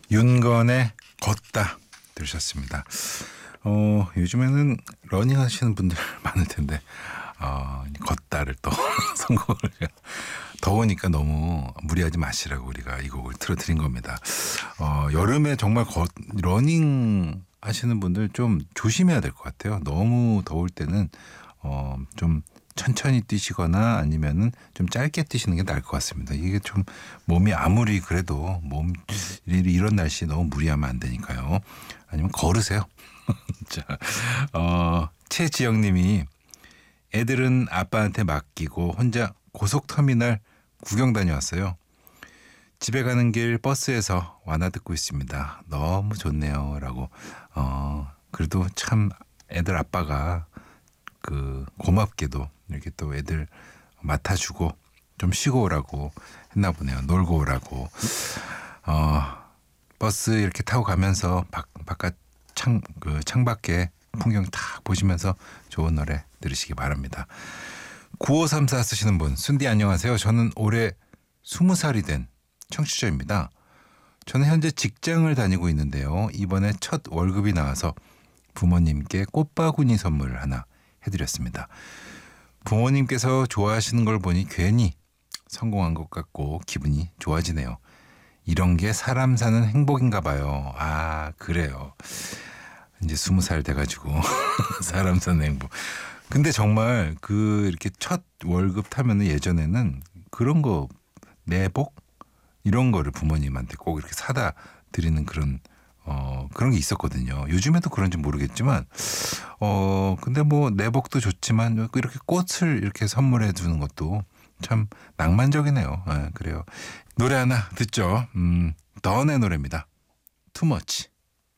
윤건의 걷다 들으셨습니다. 요즘에는 러닝 하시는 분들 많을 텐데 걷다를 또 선곡을 더우니까 너무 무리하지 마시라고 우리가 이 곡을 틀어드린 겁니다. 여름에 정말 러닝 하시는 분들 좀 조심해야 될 것 같아요. 너무 더울 때는 좀 천천히 뛰시거나 아니면은 좀 짧게 뛰시는 게 나을 것 같습니다. 이게 좀 몸이 아무리 그래도 이런 날씨 너무 무리하면 안 되니까요. 아니면 걸으세요. 자, 최지영님이 애들은 아빠한테 맡기고 혼자 고속터미널 구경 다녀왔어요. 집에 가는 길 버스에서 완화 듣고 있습니다. 너무 좋네요. 라고. 그래도 참 애들 아빠가 고맙게도 이렇게 또 애들 맡아주고 좀 쉬고 오라고 했나 보네요. 놀고 오라고. 버스 이렇게 타고 가면서 바깥 창밖에 풍경 탁 보시면서 좋은 노래 들으시기 바랍니다. 9534 쓰시는 분, 순디 안녕하세요. 저는 올해 20살이 된 청취자입니다. 저는 현재 직장을 다니고 있는데요. 이번에 첫 월급이 나와서 부모님께 꽃바구니 선물을 하나 해드렸습니다. 부모님께서 좋아하시는 걸 보니 괜히 성공한 것 같고 기분이 좋아지네요. 이런 게 사람 사는 행복인가 봐요. 아, 그래요. 이제 20살 돼가지고 사람 사는 행복. 근데 정말 이렇게 첫 월급 타면은 예전에는 그런 거 내복 이런 거를 부모님한테 꼭 이렇게 사다 드리는 그런 게 있었거든요. 요즘에도 그런지 모르겠지만 근데 뭐 내복도 좋지만 이렇게 꽃을 이렇게 선물해 주는 것도 참 낭만적이네요. 그래요. 노래 하나 듣죠. 더의 노래입니다. Too much.